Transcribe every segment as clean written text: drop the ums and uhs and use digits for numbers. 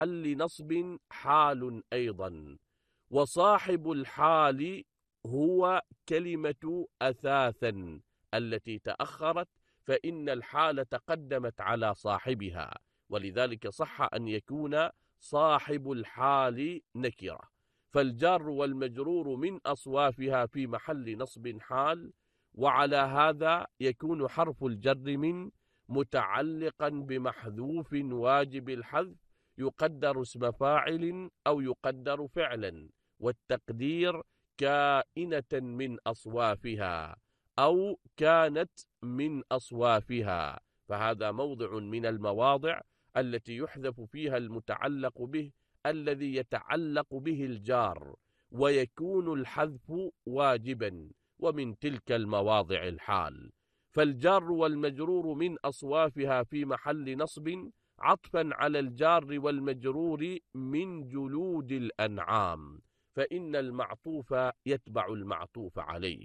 محل نصب حال أيضا، وصاحب الحال هو كلمة أثاثا التي تأخرت، فإن الحال تقدمت على صاحبها، ولذلك صح أن يكون صاحب الحال نكرة. فالجار والمجرور من أصوافها في محل نصب حال، وعلى هذا يكون حرف الجر من متعلقا بمحذوف واجب الحذف، يقدر اسم فاعل أو يقدر فعلا، والتقدير كائنة من أصوافها أو كانت من أصوافها. فهذا موضع من المواضع التي يحذف فيها المتعلق به الذي يتعلق به الجار، ويكون الحذف واجبا، ومن تلك المواضع الحال. فالجار والمجرور من أصوافها في محل نصب عطفا على الجار والمجرور من جلود الأنعام، فإن المعطوف يتبع المعطوف عليه.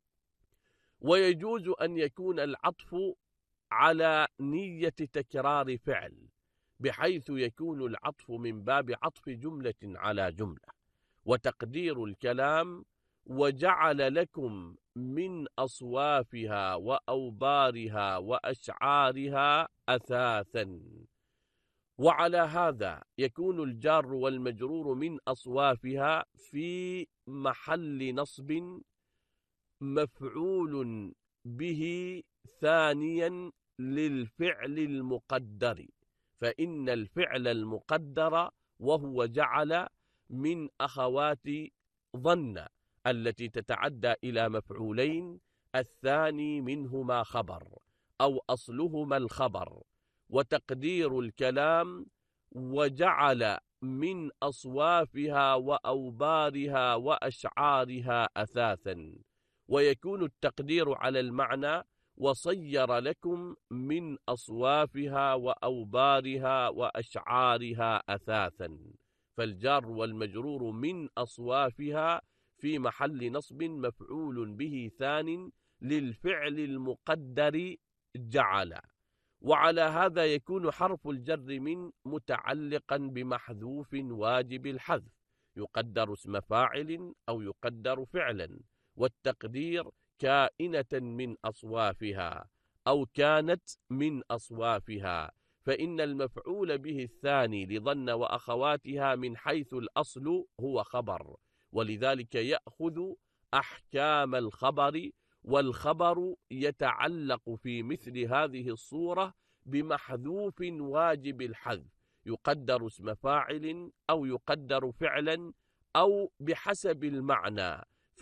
ويجوز أن يكون العطف على نية تكرار فعل، بحيث يكون العطف من باب عطف جملة على جملة، وتقدير الكلام: وجعل لكم من أصوافها وأوبارها وأشعارها أثاثا. وعلى هذا يكون الجار والمجرور من أصوافها في محل نصب مفعول به ثانيا للفعل المقدر، فإن الفعل المقدر وهو جعل من أخوات ظن التي تتعدى إلى مفعولين، الثاني منهما خبر أو أصلهما الخبر، وتقدير الكلام: وجعل من أصوافها وأوبارها وأشعارها أثاثا. ويكون التقدير على المعنى: وصير لكم من أصوافها وأوبارها وأشعارها أثاثا. فالجار والمجرور من أصوافها في محل نصب مفعول به ثان للفعل المقدر جعل. وعلى هذا يكون حرف الجر من متعلقا بمحذوف واجب الحذف، يقدر اسم فاعل أو يقدر فعلا، والتقدير كائنة من أصوافها أو كانت من أصوافها، فإن المفعول به الثاني لظن وأخواتها من حيث الأصل هو خبر، ولذلك يأخذ أحكام الخبر، والخبر يتعلق في مثل هذه الصورة بمحذوف واجب الحذف، يقدر اسم فاعل أو يقدر فعلا أو بحسب المعنى،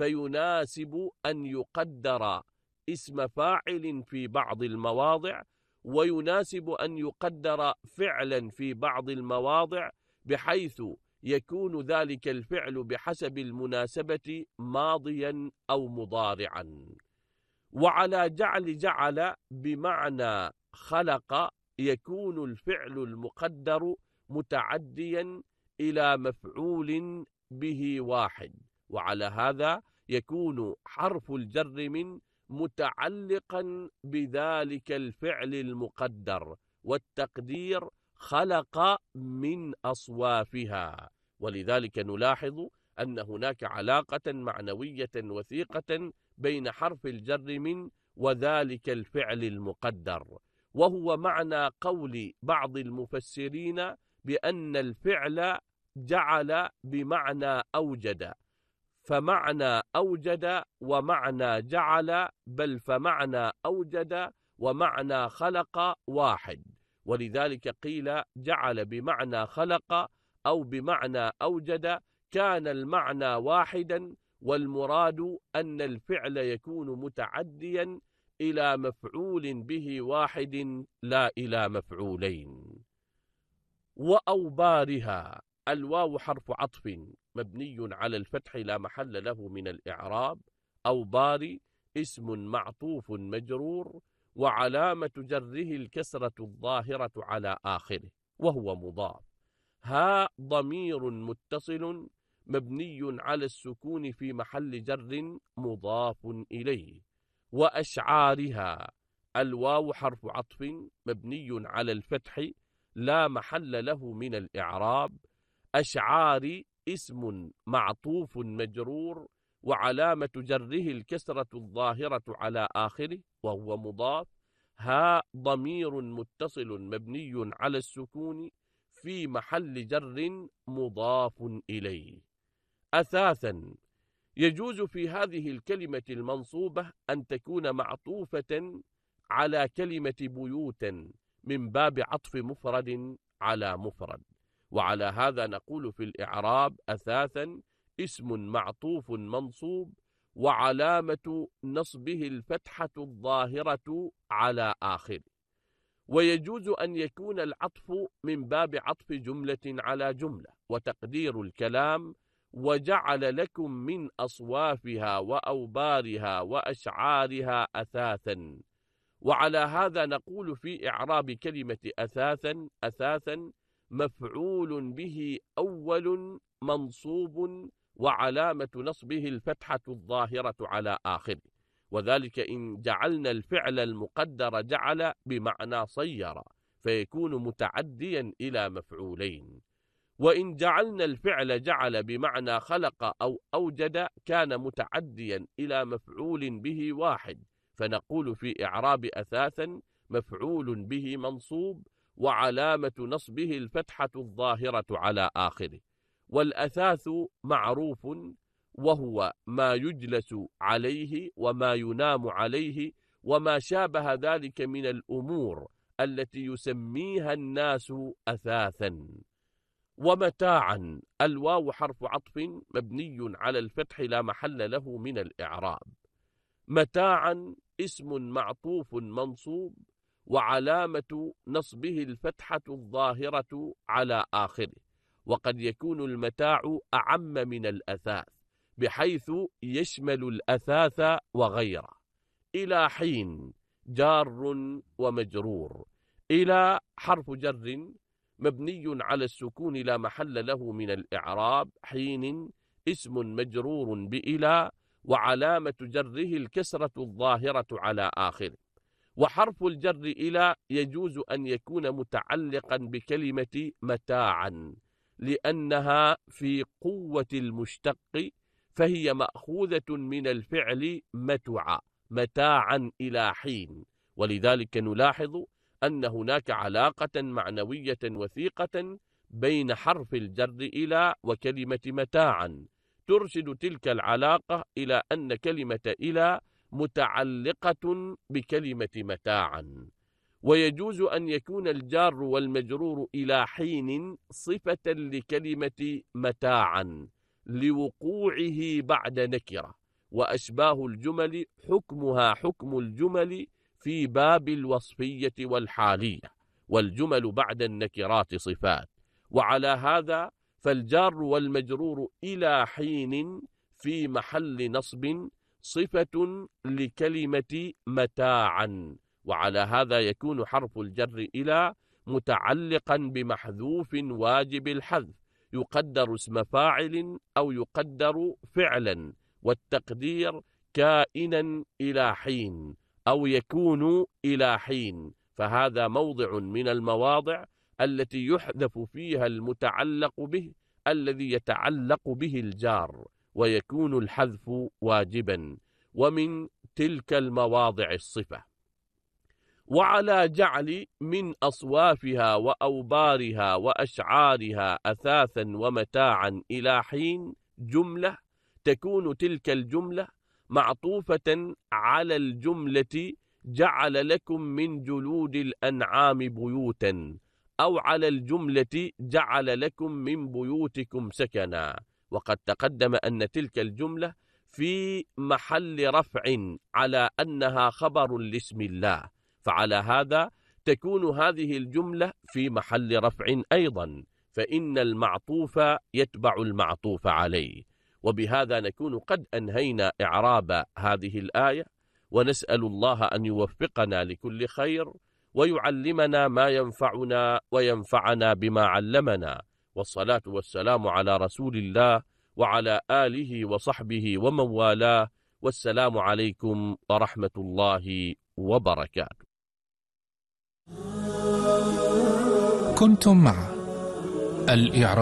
فيناسب أن يقدر اسم فاعل في بعض المواضع، ويناسب أن يقدر فعلا في بعض المواضع، بحيث يكون ذلك الفعل بحسب المناسبة ماضيا أو مضارعا. وعلى جعل بمعنى خلق يكون الفعل المقدر متعديا إلى مفعول به واحد، وعلى هذا يكون حرف الجر من متعلقا بذلك الفعل المقدر، والتقدير خلق من أصوافها. ولذلك نلاحظ أن هناك علاقة معنوية وثيقة بين حرف الجر من وذلك الفعل المقدر، وهو معنى قول بعض المفسرين بأن الفعل جعل بمعنى أوجد، فمعنى أوجد ومعنى جعل، بل فمعنى أوجد ومعنى خلق واحد، ولذلك قيل جعل بمعنى خلق أو بمعنى أوجد، كان المعنى واحدا، والمراد أن الفعل يكون متعديا إلى مفعول به واحد لا إلى مفعولين. وأوبارها، الواو حرف عطف مبني على الفتح لا محل له من الإعراب. أوبار اسم معطوف مجرور، وعلامة جره الكسرة الظاهرة على آخره وهو مضاف. ها ضمير متصل مبني على السكون في محل جر مضاف إليه. وأشعارها، الواو حرف عطف مبني على الفتح لا محل له من الإعراب. أشعاري اسم معطوف مجرور وعلامة جره الكسرة الظاهرة على آخره وهو مضاف. ها ضمير متصل مبني على السكون في محل جر مضاف إليه. أثاثا يجوز في هذه الكلمة المنصوبة أن تكون معطوفة على كلمة بيوتا من باب عطف مفرد على مفرد. وعلى هذا نقول في الإعراب: أثاثا اسم معطوف منصوب وعلامة نصبه الفتحة الظاهرة على آخره. ويجوز أن يكون العطف من باب عطف جملة على جملة، وتقدير الكلام: وجعل لكم من أصوافها وأوبارها وأشعارها أثاثا. وعلى هذا نقول في إعراب كلمة أثاثا: أثاثا مفعول به أول منصوب وعلامة نصبه الفتحة الظاهرة على آخره. وذلك إن جعلنا الفعل المقدر جعل بمعنى صير فيكون متعديا إلى مفعولين، وإن جعلنا الفعل جعل بمعنى خلق أو أوجد كان متعديا إلى مفعول به واحد، فنقول في إعراب أثاثا: مفعول به منصوب وعلامة نصبه الفتحة الظاهرة على آخره. والأثاث معروف وهو ما يجلس عليه وما ينام عليه وما شابه ذلك من الأمور التي يسميها الناس أثاثا. ومتاعا الواو حرف عطف مبني على الفتح لا محل له من الإعراب. متاعا اسم معطوف منصوب وعلامة نصبه الفتحة الظاهرة على آخره. وقد يكون المتاع أعم من الأثاث بحيث يشمل الأثاث وغيره. إلى حين جار ومجرور. إلى حرف جر مبني على السكون لا محل له من الإعراب. حين اسم مجرور بإلى وعلامة جره الكسرة الظاهرة على آخره. وحرف الجر إلى يجوز أن يكون متعلقا بكلمة متاعا لأنها في قوة المشتق، فهي مأخوذة من الفعل متع متاعا إلى حين. ولذلك نلاحظ أن هناك علاقة معنوية وثيقة بين حرف الجر إلى وكلمة متاعا ترشد تلك العلاقة إلى أن كلمة إلى متعلقة بكلمة متاعا. ويجوز أن يكون الجار والمجرور إلى حين صفة لكلمة متاعا لوقوعه بعد نكرة، وأشباه الجمل حكمها حكم الجمل في باب الوصفية والحالية، والجمل بعد النكرات صفات. وعلى هذا فالجار والمجرور إلى حين في محل نصب صفة لكلمة متاعا. وعلى هذا يكون حرف الجر إلى متعلقا بمحذوف واجب الحذف يقدر اسم فاعل أو يقدر فعلا، والتقدير كائنا إلى حين أو يكون إلى حين. فهذا موضع من المواضع التي يحذف فيها المتعلق به الذي يتعلق به الجار ويكون الحذف واجبا، ومن تلك المواضع الصفة. وعلى جعل من أصوافها وأوبارها وأشعارها أثاثا ومتاعا إلى حين جملة تكون تلك الجملة معطوفة على الجملة جعل لكم من جلود الأنعام بيوتا، أو على الجملة جعل لكم من بيوتكم سكنا. وقد تقدم أن تلك الجملة في محل رفع على أنها خبر لاسم الله، فعلى هذا تكون هذه الجملة في محل رفع أيضا، فإن المعطوف يتبع المعطوف عليه. وبهذا نكون قد أنهينا إعراب هذه الآية، ونسأل الله أن يوفقنا لكل خير ويعلمنا ما ينفعنا وينفعنا بما علمنا. والصلاة والسلام على رسول الله وعلى آله وصحبه ومن والاه، والسلام عليكم ورحمة الله وبركاته. كنتم مع الإعراب